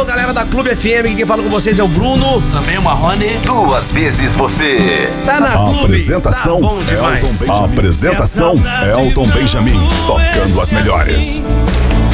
galera da Clube FM, quem fala com vocês é o Bruno. Também o Marrone. Duas vezes você. Tá na Clube. Apresentação, tá bom demais. Apresentação, Elton Benjamin, tocando as melhores.